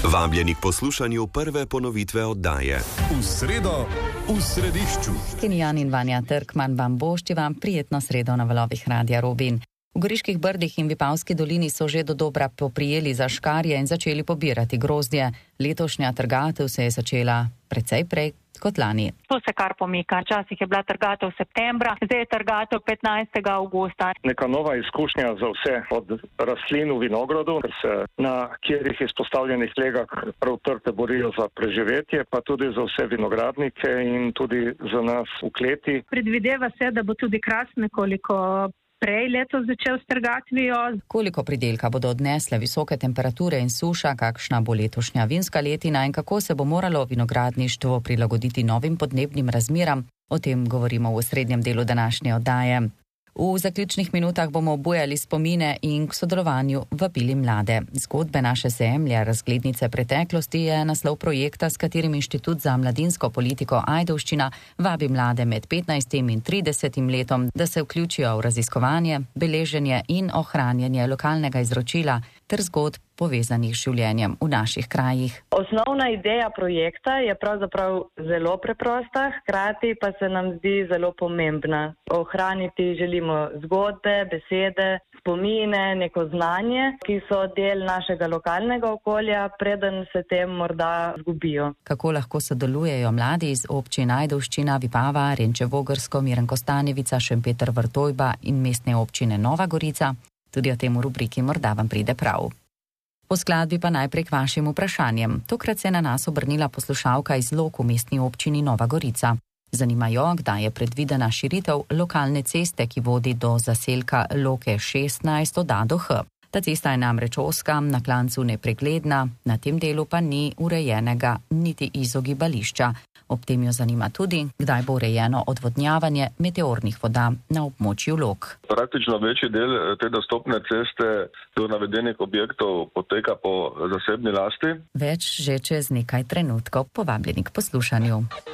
Vabljeni k poslušanju prve ponovitve oddaje. V sredo, v središču. Kenjan in Vanja Trkman vam boščiva prijetno sredo na valovih Radia Rubin. V Goriških brdih in Vipavski dolini so že dodobra poprijeli za škarje in začeli pobirati grozdje. Letošnja trgatev se je začela precej prej kot lani. To se kar pomika. Včasih je bila trgatev septembra, zdaj je trgatev 15. avgusta. Neka nova izkušnja za vse, od rastlin v vinogradu, ker se na kjerih izpostavljenih legah prav trte borijo za preživetje, pa tudi za vse vinogradnike in tudi za nas v kleti. Predvideva se, da bo tudi kras nekoliko prej letos začel s trgatvijo. Koliko pridelka bodo odnesle visoke temperature in suša, kakšna bo letošnja vinska letina in kako se bo moralo vinogradništvo prilagoditi novim podnebnim razmeram, o tem govorimo v osrednjem delu današnje oddaje. V zaključnih minutah bomo obujali spomine in k sodelovanju vabili mlade. Zgodbe naše zemlje, razglednice preteklosti je naslov projekta, s katerim Inštitut za mladinsko politiko Ajdovščina vabi mlade med 15 in 30 letom, da se vključijo v raziskovanje, beleženje in ohranjanje lokalnega izročila ter zgodb povezanih z življenjem v naših krajih. Osnovna ideja projekta je pravzaprav zelo preprosta, hkrati pa se nam zdi zelo pomembna. Ohraniti želimo zgodbe, besede, spomine, neko znanje, ki so del našega lokalnega okolja, preden se tem morda zgubijo. Kako lahko sodelujejo mladi iz občin Ajdovščina, Vipava, Renče-Vogrsko, Miren-Kostanjevica, Šempeter-Vrtojba in mestne občine Nova Gorica? Tudi o tem v rubriki Morda vam pride prav. Po skladbi pa najprej k vašim vprašanjem. Tokrat se je na nas obrnila poslušalka iz Lok v mestni občini Nova Gorica. Zanima jo, kdaj je predvidena širitev lokalne ceste, ki vodi do zaselka Loke 16 od A do H. Ta cesta je namreč ozka, na klancu nepregledna, na tem delu pa ni urejenega niti izogibališča. Ob tem jo zanima tudi, kdaj bo urejeno odvodnjavanje meteornih voda na območju Lok. Praktično večji del te dostopne ceste do navedenih objektov poteka po zasebni lasti. Več že čez nekaj trenutkov, povabljeni k poslušanju.